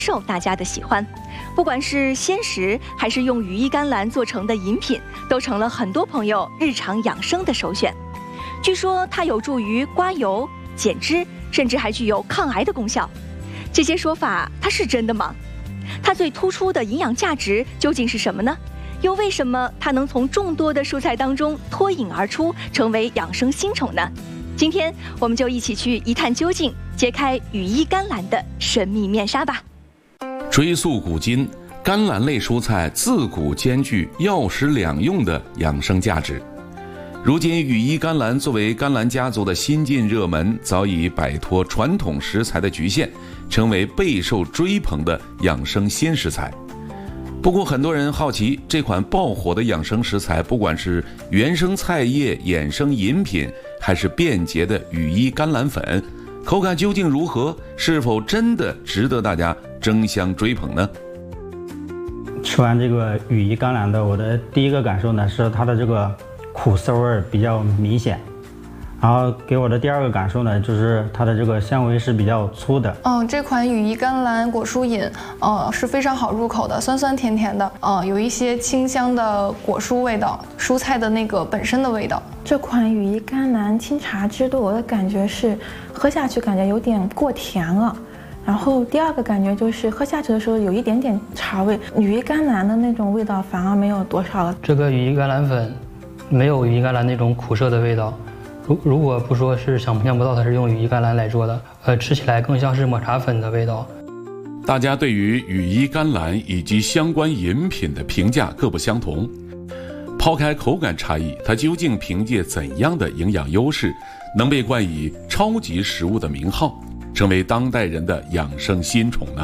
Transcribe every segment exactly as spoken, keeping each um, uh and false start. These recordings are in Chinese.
受大家的喜欢。不管是鲜食还是用羽衣甘蓝做成的饮品，都成了很多朋友日常养生的首选。据说它有助于刮油、减脂，甚至还具有抗癌的功效。这些说法它是真的吗？它最突出的营养价值究竟是什么呢？又为什么它能从众多的蔬菜当中脱颖而出，成为养生新宠呢？今天我们就一起去一探究竟，揭开羽衣甘蓝的神秘面纱吧。 追溯古今，甘蓝类蔬菜自古兼具药食两用的养生价值。如今羽衣甘蓝作为甘蓝家族的新晋热门，早已摆脱传统食材的局限，成为备受追捧的养生新食材。不过很多人好奇，这款爆火的养生食材，不管是原生菜叶衍生饮品，还是便捷的羽衣甘蓝粉，口感究竟如何？是否真的值得大家争相追捧呢？ 吃完这个羽衣甘蓝的，我的第一个感受呢是它的这个苦涩味比较明显，然后给我的第二个感受呢就是它的这个纤维是比较粗的。 嗯，这款羽衣甘蓝果蔬饮，呃是非常好入口的，酸酸甜甜的，呃有一些清香的果蔬味道，蔬菜的那个本身的味道。 这款羽衣甘蓝清茶汁对我的感觉是，喝下去感觉有点过甜了。然后第二个感觉就是喝下去的时候有一点点茶味，羽衣甘蓝的那种味道反而没有多少了。 这个羽衣甘蓝粉没有羽衣甘蓝那种苦涩的味道，如如果不说是想象不到它是用羽衣甘蓝来做的，呃，吃起来更像是抹茶粉的味道。 大家对于羽衣甘蓝以及相关饮品的评价各不相同。抛开口感差异，它究竟凭借怎样的营养优势，能被冠以超级食物的名号，成为当代人的养生新宠呢？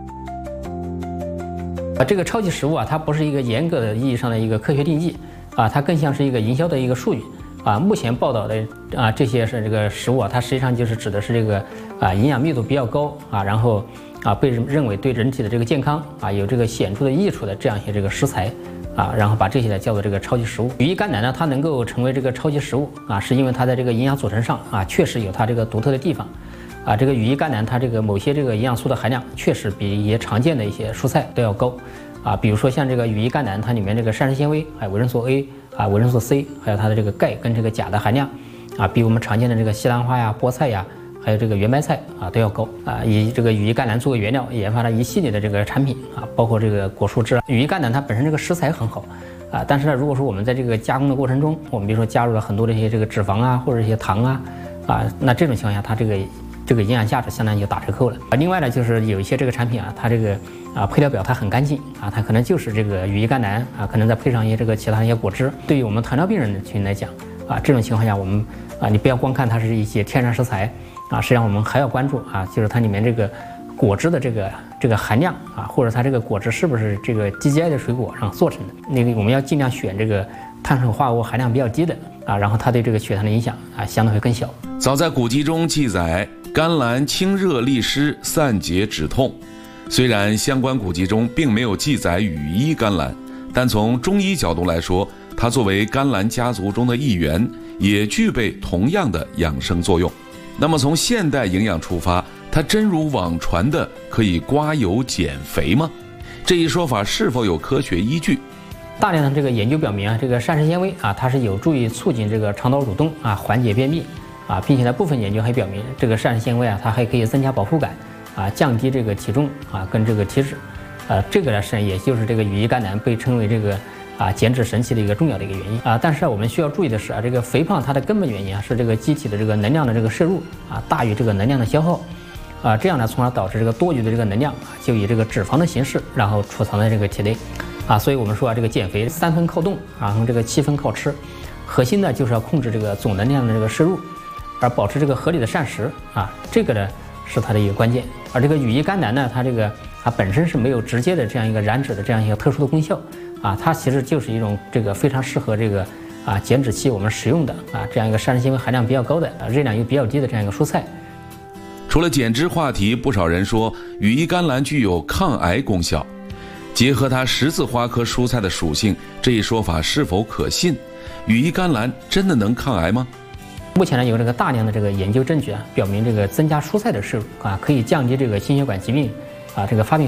啊，这个超级食物啊，它不是一个严格的意义上的一个科学定义啊，它更像是一个营销的一个术语啊。目前报道的啊这些是这个食物啊，它实际上就是指的是这个啊营养密度比较高啊，然后啊被认为对人体的这个健康啊有这个显著的益处的这样一些这个食材啊，然后把这些呢叫做这个超级食物。羽衣甘蓝呢，它能够成为这个超级食物啊，是因为它在这个营养组成上啊确实有它这个独特的地方。啊，这个羽衣甘蓝它这个某些这个营养素的含量确实比一些常见的一些蔬菜都要高，啊，比如说像这个羽衣甘蓝，它里面这个膳食纤维，还有维生素 A 啊、维生素 C， 还有它的这个钙跟这个钾的含量，啊，比我们常见的这个西兰花呀、菠菜呀，还有这个圆白菜啊都要高啊。以这个羽衣甘蓝作为原料，研发了一系列的这个产品啊，包括这个果蔬汁。羽衣甘蓝它本身这个食材很好啊，但是呢，如果说我们在这个加工的过程中，我们比如说加入了很多的一些这个脂肪啊，或者一些糖啊，啊，那这种情况下，它这个这个营养价值相当于就打折扣了啊。另外呢，就是有一些这个产品啊，它这个啊配料表它很干净啊，它可能就是这个羽衣甘蓝啊，可能再配上一些这个其他一些果汁。对于我们糖尿病人群来讲啊，这种情况下我们啊，你不要光看它是一些天然食材啊，实际上我们还要关注啊，就是它里面这个果汁的这个这个含量啊，或者它这个果汁是不是这个 G I 的水果上做成的。那个我们要尽量选这个碳水化合物含量比较低的啊，然后它对这个血糖的影响啊相对会更小。 早在古籍中记载，甘蓝清热利湿、散结止痛。虽然相关古籍中并没有记载羽衣甘蓝，但从中医角度来说，它作为甘蓝家族中的一员，也具备同样的养生作用。那么从现代营养出发，它真如网传的可以刮油减肥吗？这一说法是否有科学依据？ 大量的这个研究表明啊，这个膳食纤维啊，它是有助于促进这个肠道蠕动啊，缓解便秘啊，并且呢，部分研究还表明，这个膳食纤维啊，它还可以增加饱腹感啊，降低这个体重啊，跟这个体脂，呃，这个呢是也就是这个羽衣甘蓝被称为这个啊减脂神器的一个重要的一个原因啊。但是我们需要注意的是啊，这个肥胖它的根本原因啊是这个机体的这个能量的这个摄入啊大于这个能量的消耗啊，这样呢，从而导致这个多余的这个能量啊就以这个脂肪的形式然后储藏在这个体内啊。所以我们说啊，这个减肥三分靠动啊，然后这个七分靠吃，核心呢就是要控制这个总能量的这个摄入，而保持这个合理的膳食啊，这个呢是它的一个关键。而这个羽衣甘蓝呢，它这个它本身是没有直接的这样一个燃脂的这样一个特殊的功效啊，它其实就是一种这个非常适合这个啊减脂期我们使用的啊这样一个膳食纤维含量比较高的、啊、热量又比较低的这样一个蔬菜。 除了减脂话题，不少人说羽衣甘蓝具有抗癌功效。结合它十字花科蔬菜的属性，这一说法是否可信？羽衣甘蓝真的能抗癌吗？ 目前呢，有这个大量的这个研究证据啊，表明这个增加蔬菜的摄入啊，可以降低这个心血管疾病啊这个发病